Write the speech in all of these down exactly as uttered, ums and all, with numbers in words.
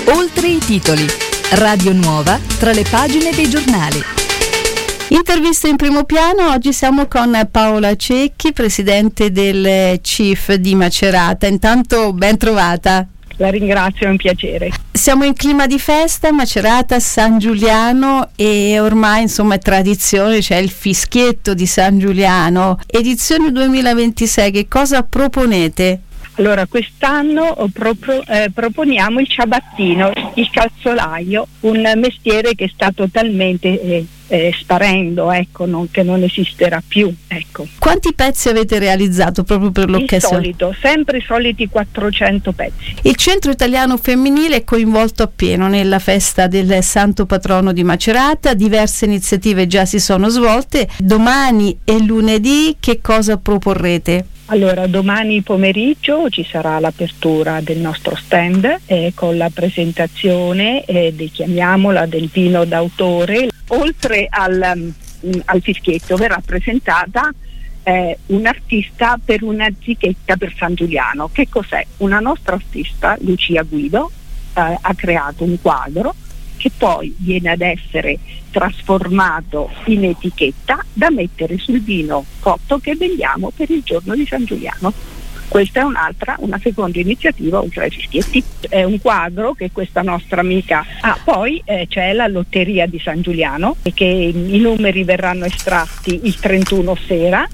Oltre i titoli. Radio Nuova tra le pagine dei giornali. Intervista in primo piano. Oggi siamo con Paola Cecchi, presidente del C I F di Macerata. Intanto ben trovata. La ringrazio, è un piacere. Siamo in clima di festa, Macerata, San Giuliano, e ormai insomma è tradizione, c'è il fischietto di San Giuliano. Edizione duemilaventisei, che cosa proponete? Allora, quest'anno proprio, eh, proponiamo il ciabattino, il calzolaio, un mestiere che sta totalmente eh, eh, sparendo, ecco, non, che non esisterà più, ecco. Quanti pezzi avete realizzato proprio per l'occasione? Il solito, sempre i soliti quattrocento pezzi. Il Centro Italiano Femminile è coinvolto appieno nella festa del Santo Patrono di Macerata, diverse iniziative già si sono svolte. Domani e lunedì che cosa proporrete? Allora, domani pomeriggio ci sarà l'apertura del nostro stand eh, con la presentazione, eh, di, chiamiamola, del vino d'autore. Oltre al, um, al fischietto verrà presentata eh, un artista per una etichetta per San Giuliano. Che cos'è? Una nostra artista, Lucia Guido, eh, ha creato un quadro che poi viene ad essere trasformato in etichetta da mettere sul vino cotto che vendiamo per il giorno di San Giuliano. Questa è un'altra, una seconda iniziativa oltre ai fischietti. È un quadro che questa nostra amica ha. Ah, poi eh, c'è la lotteria di San Giuliano, e che i numeri verranno estratti il trentuno sera.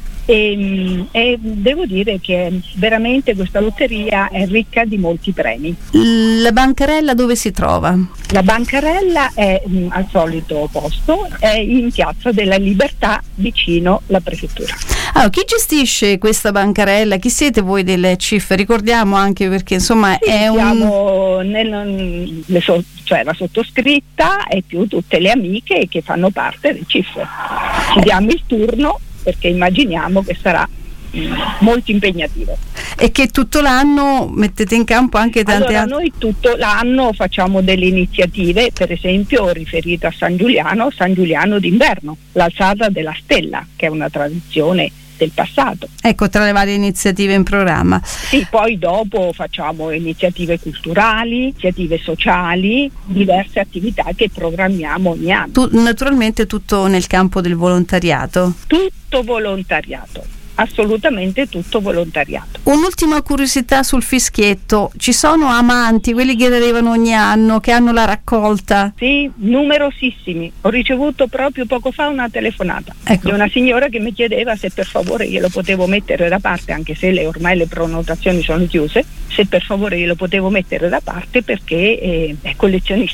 E, e devo dire che veramente questa lotteria è ricca di molti premi. La bancarella dove si trova? La bancarella è mh, al solito posto, è in Piazza della Libertà, vicino alla prefettura. Allora, chi gestisce questa bancarella? Chi siete voi del C I F? Ricordiamo anche, perché insomma sì, è siamo un... nel, le so, cioè la sottoscritta e più tutte le amiche che fanno parte del C I F. Ci diamo il turno, perché immaginiamo che sarà mh, molto impegnativo. E che tutto l'anno mettete in campo anche tante allora, altre... noi tutto l'anno facciamo delle iniziative, per esempio riferite a San Giuliano, San Giuliano d'inverno, l'alzata della stella, che è una tradizione del passato. Ecco, tra le varie iniziative in programma. Sì, poi dopo facciamo iniziative culturali, iniziative sociali, diverse attività che programmiamo ogni anno. Tu, naturalmente tutto nel campo del volontariato. Tutto volontariato, assolutamente tutto volontariato. Un'ultima curiosità sul fischietto: ci sono amanti, quelli che arrivano ogni anno, che hanno la raccolta? Sì, numerosissimi. Ho ricevuto proprio poco fa una telefonata, ecco, di una signora che mi chiedeva se per favore glielo potevo mettere da parte, anche se le, ormai le prenotazioni sono chiuse, se per favore glielo potevo mettere da parte perché eh, è collezionista.